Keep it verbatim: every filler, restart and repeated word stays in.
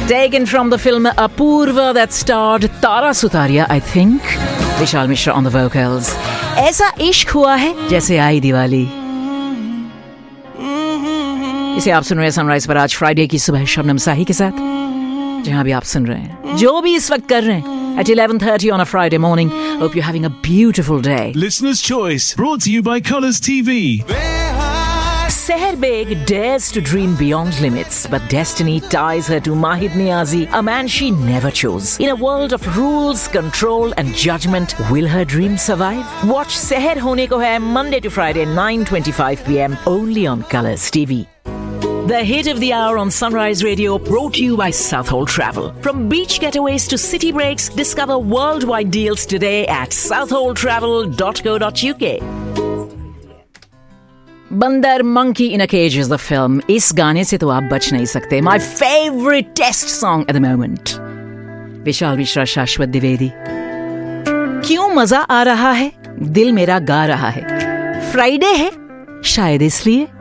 Taken from the film Apurva that starred Tara Sutaria, I think. Vishal Mishra on the vocals. ऐसा इश्क हुआ है जैसे आई दिवाली. इसे आप सुन रहे हैं सनराइज पर आज फ्राइडे की सुबह शबनम साही के साथ. जहां भी आप सुन रहे हैं, जो भी इस वक्त कर रहे हैं, at eleven thirty on a Friday morning. Hope you're having a beautiful day. Listener's Choice, brought to you by Colours T V. Seher Beg dares to dream beyond limits, but destiny ties her to Mahid Niazi, a man she never chose. In a world of rules, control and judgment, will her dream survive? Watch Seher Hone Ko Hai Monday to Friday, nine twenty-five p.m. only on Colours T V. The hit of the hour on Sunrise Radio, brought to you by Southhold Travel. From beach getaways to city breaks, discover worldwide deals today at southhold travel dot co dot uk. Bandar Monkey in a Cage is the film. इस गाने से तो आप बच नहीं सकते. My favorite test song at the moment. Vishal Mishra, शाश्वत द्विवेदी. क्यों मजा आ रहा है, दिल मेरा गा रहा है. फ्राइडे है शायद इसलिए.